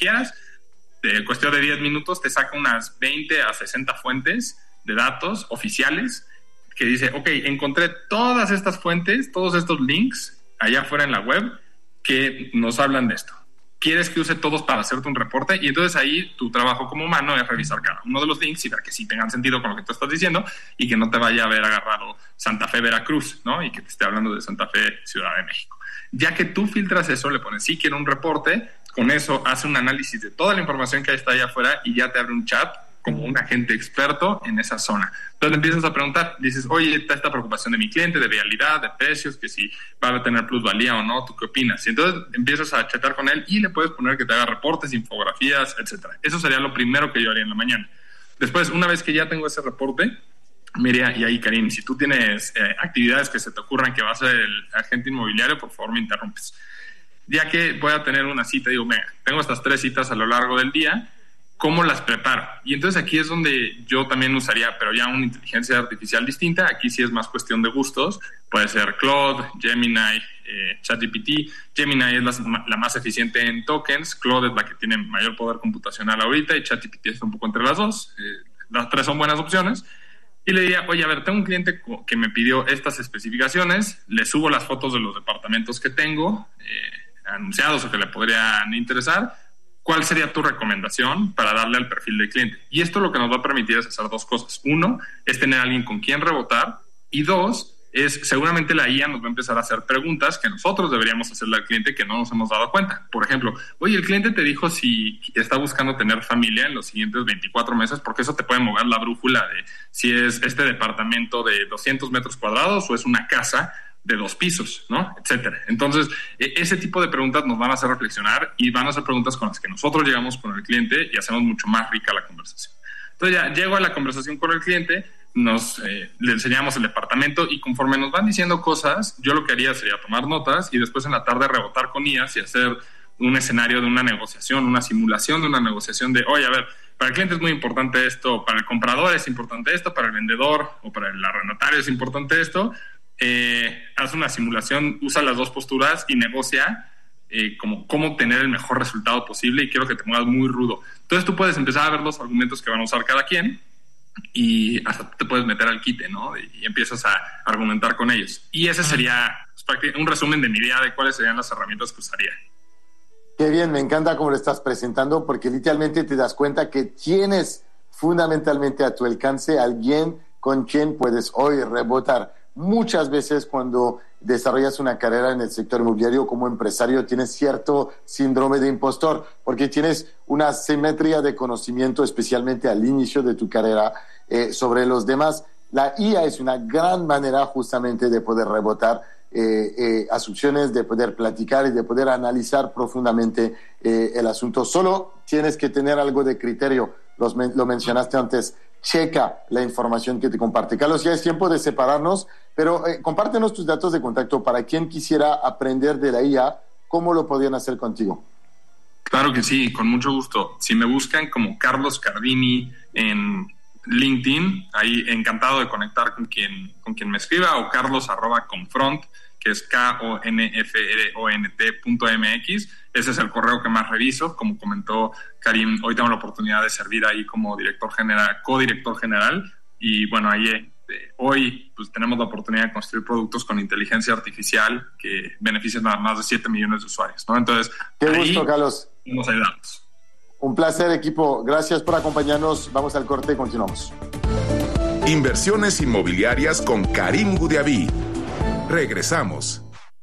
quieras. De cuestión de 10 minutos te saca unas 20 a 60 fuentes de datos oficiales que dice, ok, encontré todas estas fuentes, todos estos links allá afuera en la web que nos hablan de esto. ¿Quieres que use todos para hacerte un reporte? Y entonces ahí tu trabajo como humano es revisar cada uno de los links y ver que sí tengan sentido con lo que tú estás diciendo y que no te vaya a haber agarrado Santa Fe, Veracruz, ¿no? Y que te esté hablando de Santa Fe, Ciudad de México. Ya que tú filtras eso, le pones, sí quiero un reporte, con eso hace un análisis de toda la información que está allá afuera y ya te abre un chat como un agente experto en esa zona. Entonces le empiezas a preguntar, dices, oye, está esta preocupación de mi cliente, de vialidad, de precios, que si va a tener plusvalía o no, ¿tú qué opinas? Y entonces empiezas a chatar con él y le puedes poner que te haga reportes, infografías, etcétera. Eso sería lo primero que yo haría en la mañana. Después, una vez que ya tengo ese reporte, mira, y ahí, Karim, si tú tienes actividades que se te ocurran que va a ser el agente inmobiliario, por favor me interrumpes. Ya que voy a tener una cita, digo, mira, tengo estas 3 citas a lo largo del día, ¿cómo las preparo? Y entonces aquí es donde yo también usaría, pero ya una inteligencia artificial distinta. Aquí sí es más cuestión de gustos. Puede ser Claude, Gemini, ChatGPT. Gemini es la más eficiente en tokens. Claude es la que tiene mayor poder computacional ahorita y ChatGPT está un poco entre las dos. Las 3 son buenas opciones. Y le diría, oye, a ver, tengo un cliente que me pidió estas especificaciones. Le subo las fotos de los departamentos que tengo anunciados o que le podrían interesar. ¿Cuál sería tu recomendación para darle al perfil del cliente? Y esto lo que nos va a permitir es hacer 2 cosas. 1, es tener a alguien con quien rebotar. Y 2, es seguramente la IA nos va a empezar a hacer preguntas que nosotros deberíamos hacerle al cliente que no nos hemos dado cuenta. Por ejemplo, oye, el cliente te dijo si está buscando tener familia en los siguientes 24 meses, porque eso te puede mover la brújula de si es este departamento de 200 metros cuadrados o es una casa de 2 pisos, ¿no? Etcétera. Entonces, ese tipo de preguntas nos van a hacer reflexionar y van a ser preguntas con las que nosotros llegamos con el cliente y hacemos mucho más rica la conversación. Entonces, ya llego a la conversación con el cliente, le enseñamos el departamento y conforme nos van diciendo cosas, yo lo que haría sería tomar notas y después en la tarde rebotar con IAS y hacer un escenario de una negociación, una simulación de una negociación de, oye, a ver, para el cliente es muy importante esto, para el comprador es importante esto, para el vendedor o para el arrendatario es importante esto. Haz una simulación, usa las 2 posturas y negocia cómo obtener el mejor resultado posible y quiero que te muevas muy rudo. Entonces tú puedes empezar a ver los argumentos que van a usar cada quien y hasta te puedes meter al quite, ¿no? Y empiezas a argumentar con ellos. Y ese sería un resumen de mi idea de cuáles serían las herramientas que usaría. Qué bien, me encanta cómo lo estás presentando porque literalmente te das cuenta que tienes fundamentalmente a tu alcance alguien con quien puedes hoy rebotar. Muchas veces cuando desarrollas una carrera en el sector inmobiliario como empresario tienes cierto síndrome de impostor porque tienes una asimetría de conocimiento, especialmente al inicio de tu carrera, sobre los demás. La IA es una gran manera justamente de poder rebotar asunciones, de poder platicar y de poder analizar profundamente el asunto. Solo tienes que tener algo de criterio. Lo mencionaste antes. Checa la información que te comparte. Carlos, ya es tiempo de separarnos, pero compártenos tus datos de contacto para quien quisiera aprender de la IA. ¿Cómo lo podrían hacer contigo? Claro que sí, con mucho gusto. Si me buscan como Carlos Cardini en LinkedIn, ahí encantado de conectar con quien me escriba, o carlos@confront, que es KONFRONT.mx. Ese es el correo que más reviso. Como comentó Karim, hoy tengo la oportunidad de servir ahí como codirector general. Y bueno, ahí hoy pues tenemos la oportunidad de construir productos con inteligencia artificial que benefician a más de 7 millones de usuarios, ¿no? Entonces, qué gusto, Carlos. Nos ayudamos. Un placer, equipo. Gracias por acompañarnos. Vamos al corte y continuamos. Inversiones inmobiliarias con Karim Goudiaby. Regresamos.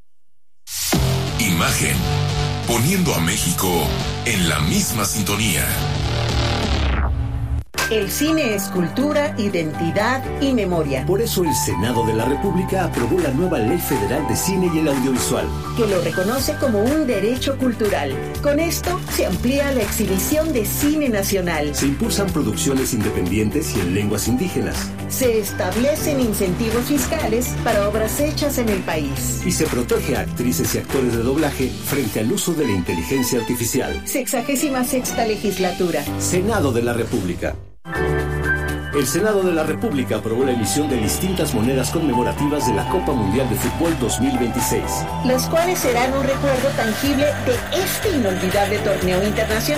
Imagen, poniendo a México en la misma sintonía. El cine es cultura, identidad y memoria. Por eso el Senado de la República aprobó la nueva Ley Federal de Cine y el Audiovisual, que lo reconoce como un derecho cultural. Con esto se amplía la exhibición de cine nacional. Se impulsan producciones independientes y en lenguas indígenas. Se establecen incentivos fiscales para obras hechas en el país. Y se protege a actrices y actores de doblaje frente al uso de la inteligencia artificial. 66ª legislatura. Senado de la República. El Senado de la República aprobó la emisión de distintas monedas conmemorativas de la Copa Mundial de Fútbol 2026, las cuales serán un recuerdo tangible de este inolvidable torneo internacional.